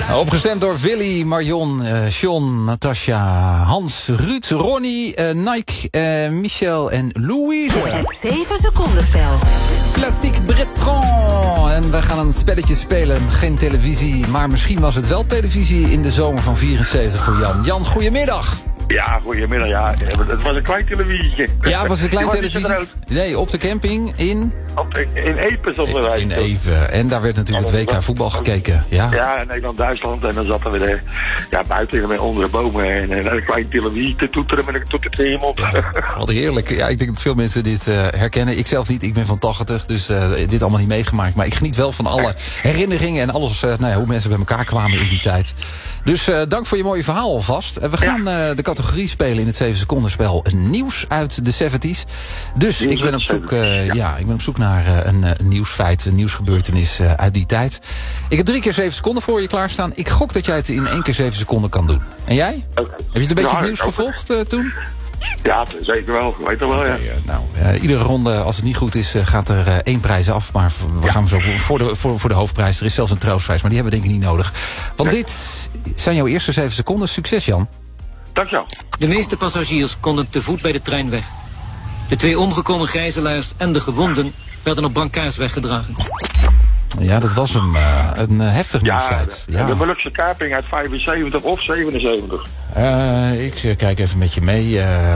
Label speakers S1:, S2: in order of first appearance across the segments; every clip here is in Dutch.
S1: Opgestemd door Willy, Marion, John, Natasja, Hans, Ruud, Ronnie, Nike, Michel en Louise.
S2: Het 7 seconden spel.
S1: Plastic Breton. En we gaan een spelletje spelen. Geen televisie, maar misschien was het wel televisie in de zomer van 74 voor Jan. Jan, goedemiddag.
S3: Ja, goedemiddag. Ja, het was een klein televisietje.
S1: Ja, het was een klein televisie. Nee, op de camping in
S3: Epe zat we
S1: in Epe. En daar werd natuurlijk het WK voetbal gekeken. Ja,
S3: ja, Nederland-Duitsland. En dan zaten we buiten met onder de bomen. En een klein televisie te toeteren met een toetertream op.
S1: Wat heerlijk. Ja, ik denk dat veel mensen dit herkennen. Ik zelf niet, ik ben van 80, dus dit allemaal niet meegemaakt. Maar ik geniet wel van alle herinneringen en alles, hoe mensen bij elkaar kwamen in die tijd. Dus dank voor je mooie verhaal alvast. We gaan de categorie spelen in het 7 seconden spel. Nieuws uit de 70's. Dus ik ben op zoek, ik ben op zoek naar een nieuwsfeit, een nieuwsgebeurtenis uit die tijd. Ik heb 3 keer 7 seconden voor je klaarstaan. Ik gok dat jij het in 1 keer 7 seconden kan doen. En jij?
S3: Okay.
S1: Heb je het een beetje het nieuws gevolgd toen?
S3: Ja, zeker wel. Ik weet het wel, ja.
S1: Iedere ronde, als het niet goed is, gaat er 1 prijs af. Maar we gaan zo voor de hoofdprijs. Er is zelfs een troostprijs, maar die hebben we denk ik niet nodig. Want dit zijn jouw eerste 7 seconden. Succes, Jan.
S3: Dankjewel.
S4: De meeste passagiers konden te voet bij de trein weg. De 2 omgekomen gijzelaars en de gewonden werden op brancards weggedragen.
S1: Ja, dat was een heftig nieuwsfeit.
S3: Ja, de Molukse kaping uit 75 of 77.
S1: Ik kijk even met je mee.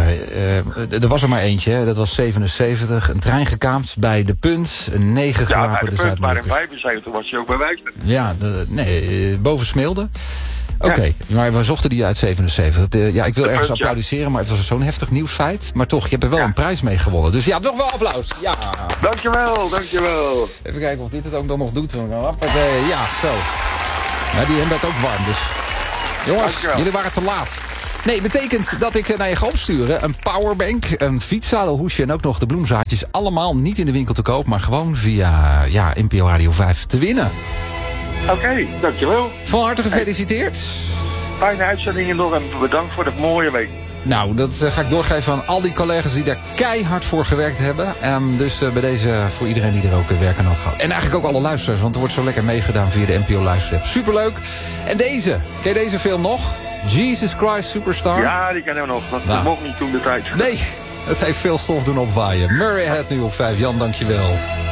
S1: Er was er maar eentje, hè. Dat was 77. Een trein gekaapt bij De Punt. 9 gewapende
S3: Zuid-Molukkers. Ja, maar in
S1: 75
S3: was je ook bij Wijster.
S1: Ja, boven Smilde. Oké, maar we zochten die uit 77. Ik wil ergens applaudisseren, maar het was zo'n heftig nieuwsfeit. Maar toch, je hebt er wel een prijs mee gewonnen. Dus ja, toch wel applaus. Ja.
S3: Dankjewel.
S1: Even kijken of dit het ook nog doet. Ja, zo. Ja, die werd ook warm, dus. Jongens, jullie waren te laat. Nee, betekent dat ik naar je ga opsturen. Een powerbank, een fietszadelhoesje en ook nog de bloemzaadjes. Allemaal niet in de winkel te koop, maar gewoon via NPO Radio 5 te winnen.
S3: Oké, dankjewel.
S1: Van harte gefeliciteerd.
S3: Fijne uitzendingen nog en bedankt voor de mooie week.
S1: Nou, dat ga ik doorgeven aan al die collega's die daar keihard voor gewerkt hebben. Dus bij deze voor iedereen die er ook werk aan had gehad. En eigenlijk ook alle luisteraars, want er wordt zo lekker meegedaan via de NPO Luisterstep. Superleuk. En deze, ken je deze film nog? Jesus Christ Superstar?
S3: Ja, die kennen we nog. Dat mocht niet toen de tijd.
S1: Nee, het heeft veel stof doen opwaaien. Murray had nu op 5. Jan, dankjewel.